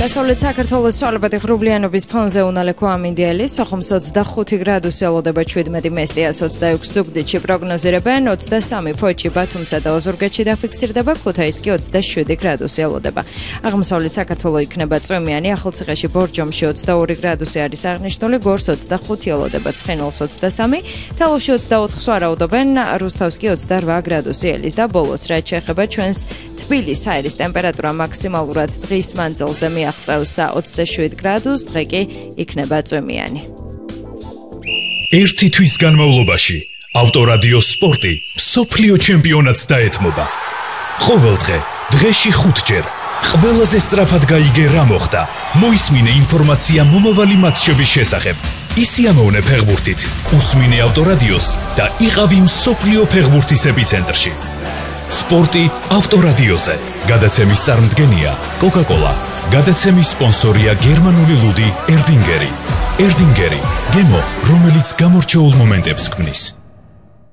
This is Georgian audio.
დასავლეთ საქართველოს სვალებადი ღრუბლიანობის ფონზე უნალექო ამინდიელი სოხუმს 25 გრადუსი ელოდება 17 მესტიას 26 ზუგდიდში პროგნოზირებენ 23 ფოთში ბათუმსა და ოზურგეთში დაფიქსირდება ქუთაისში 27 გრადუსი ელოდება აღმოსავლეთ საქართველოს იქნება წვიმიანი ახალციხეში ბორჯომში 22 გრადუსი არის აღნიშნული გორს 25 ელოდება ცხინვალს 23 თალუში 24 ვარაუდობენ რუსთავსკი 28 გრადუსი ელის და ბოლოს რაც შეეხება ჩვენს თბილისის აირის ტემპერატურა მაქსიმალურად დღის მანძილზე მიაღწევს 27 გრადუსს, დღე კი იქნება წვიმიანი. ერთი თვის განმავლობაში ავტორადიო სპორტი მსოფლიო ჩემპიონატს დაეთმობა. ყოველ დღეში 5 ჯერ. ყველაზე სწრაფად გაიგე რა მოხდა. მოისმინე ინფორმაცია მომავალი მატჩების შესახებ. ისიამოვნე ფეხბურთით. უსმინე ავტორადიოს და იყავი მსოფლიო ფეხბურთის ეპიცენტრში. სპორტი ავტორადიოზე. გადაცემის წარმდგენია Coca-Cola. გადაცემის სპონსორია გერმანული ლუდი ერდინგერი. ერდინგერი, გემო, რომელიც გამორჩეულ მომენტებს ქმნის.